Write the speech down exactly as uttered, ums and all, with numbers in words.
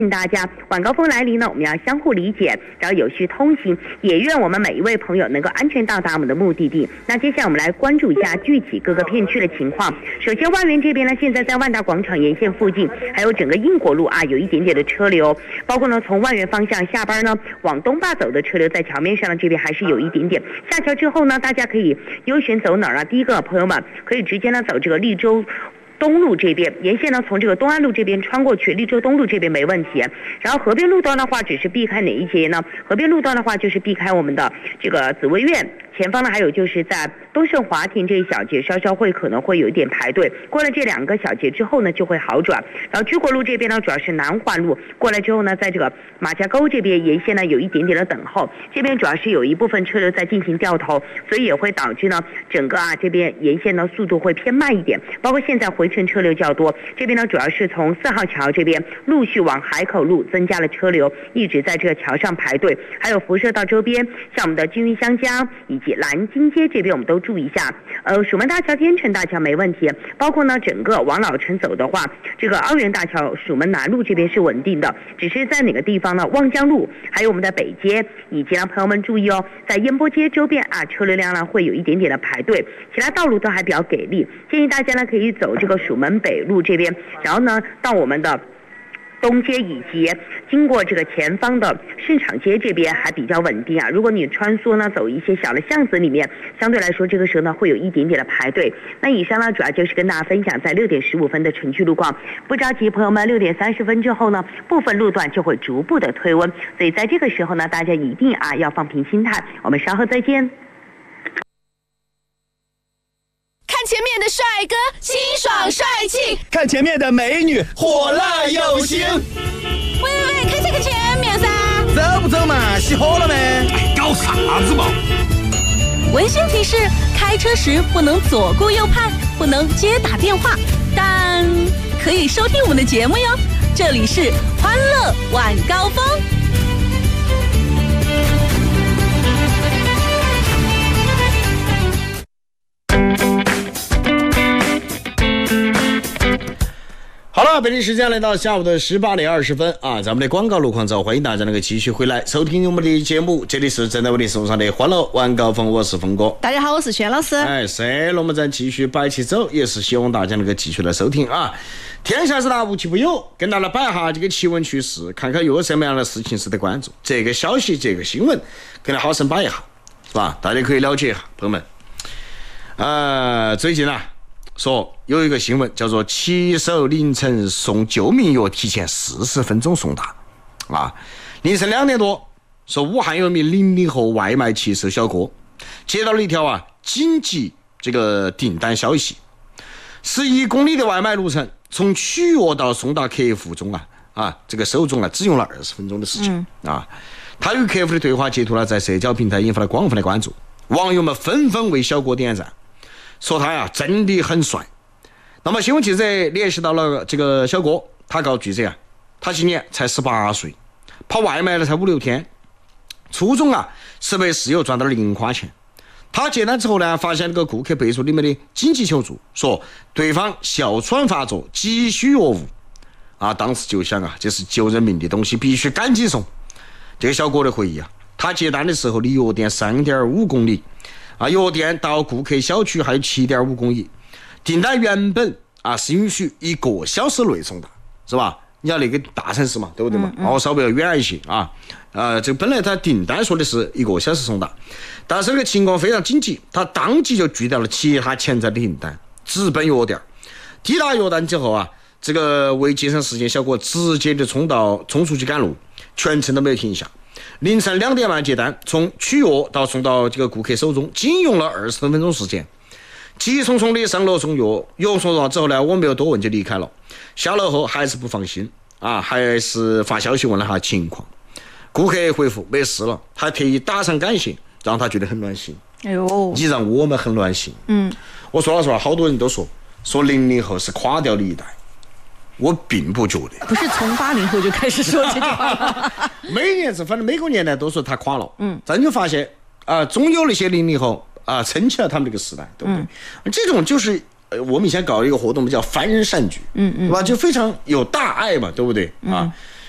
大家晚高峰来临呢，我们要相互理解，然后有序通行，也愿我们每一位朋友能够安全到达我们的目的地。那接下来我们来关注一下具体各个片区的情况。首先万源这边呢，现在在万达广场沿线附近，还有整个英国路啊，有一点点的车流，包括呢从万源方向下班呢往东坝走的车流，在桥面上呢这边还是有一点点。下桥之后呢，大家可以优选走哪儿啊？第一个，朋友们可以直接呢走这个利州东路这边沿线呢，从这个东安路这边穿过去，利州东路这边没问题。然后河边路段的话，只是避开哪一节呢？河边路段的话，就是避开我们的这个紫薇苑前方呢，还有就是在东盛华庭这一小节，稍稍会可能会有一点排队。过了这两个小节之后呢，就会好转。然后居国路这边呢，主要是南环路过来之后呢，在这个马家沟这边沿线呢有一点点的等候，这边主要是有一部分车流在进行掉头，所以也会导致呢整个啊这边沿线呢速度会偏慢一点。包括现在回程车流较多，这边呢主要是从四号桥这边陆续往海口路增加了车流，一直在这个桥上排队，还有辐射到周边，像我们的金运香江以及南京街这边我们都注意一下。呃，蜀门大桥、天成大桥没问题，包括呢整个往老城走的话，这个凹源大桥、蜀门南路这边是稳定的，只是在哪个地方呢？望江路还有我们的北街，以及让朋友们注意哦，在烟波街周边啊，车流量呢会有一点点的排队，其他道路都还比较给力，建议大家呢可以走这个蜀门北路这边，然后呢到我们的东街以及经过这个前方的市场街这边还比较稳定啊。如果你穿梭呢走一些小的巷子里面，相对来说这个时候呢会有一点点的排队。那以上呢主要就是跟大家分享在六点十五分的城区路况，不着急，朋友们，六点三十分之后呢，部分路段就会逐步的退温，所以在这个时候呢，大家一定啊要放平心态。我们稍后再见。 看前面的帅哥清爽帅气， 看前面的美女火辣有型。 喂喂喂，看这个前面噻！ 走不走嘛？熄火了没？ 哎，搞啥子嘛？ 温馨提示：开车时不能左顾右盼，不能接打电话，但可以收听我们的节目哟。这里是欢乐晚高峰。 好了，北京时间来到下午的十八点二十分啊，咱们的广告路况之后，欢迎大家能够继续回来收听我们的节目。这里是正在为你送上的欢乐晚高峰，我是峰哥。 大家好，我是轩老师。 哎，是，我们再继续摆起走，也是希望大家能够继续来收听啊。天下之大，无奇不有，跟大家摆下这个奇闻趣事，看看又有什么样的事情值得关注。这个消息，这个新闻，跟大家好生摆一下，是吧？大家可以了解一下，朋友们。呃，最近啊。说有一个新闻叫做骑手凌晨送救命药提前四十分钟送达啊！凌晨两点多，说武汉有一名零零后外卖骑手小哥接到了一条啊紧急这个订单消息，十一公里的外卖路程，从取药到送达客户中啊啊这个手中啊只用了二十分钟的时间、嗯、啊！他与客户的对话截图了在社交平台引发了广泛的关注，网友们纷纷为小哥点赞。说他呀真的很帅。那么新闻记者联系到了这个小哥，他告记者啊，他今年才十八岁，跑外卖了才五六天，初中啊是被室友赚到了零花钱。他接单之后呢，发现那个顾客备注里面的紧急求助，说对方哮喘发作，急需药物啊。当时就想啊，这是救人命的东西，必须赶紧送。这个小哥的回忆啊，他接单的时候离药店三点五公里。啊，药店到顾客小区还有 七点五公里，订单原本啊是允许一个小时内送达，是吧？你要那个大城市嘛，对不对嘛？嗯嗯、哦，稍微要远一些啊。呃，这本来他订单说的是一个小时送达，但是这个情况非常紧急，他当即就拒掉了其他潜在的订单，直奔药店。抵达药店之后啊，这个为节省时间，小哥直接就冲到冲出去赶路，全程都没有停下。凌晨两点半接单，从取药到送到这个顾客手中，仅用了二十多分钟时间。急匆匆的上楼送药，药送到之后呢，我没有多问就离开了。下楼后还是不放心啊，还是发消息问了下情况。顾客回复没事了，还特意打上感谢，让他觉得很暖心。 哎呦， 你让我们很暖心。嗯，我说老实话，好多人都说说零零后是垮掉的一代。我并不觉得， 不是从八零后就开始说这句话了。 每年是反正每个年代都说他垮了，嗯，咱就发现啊、呃，总有那些零零后啊撑起了他们这个时代，对不对？嗯、这种就是呃，我们以前搞了一个活动叫凡人善举，嗯嗯，对吧？就非常有大爱嘛，对不对？嗯、啊，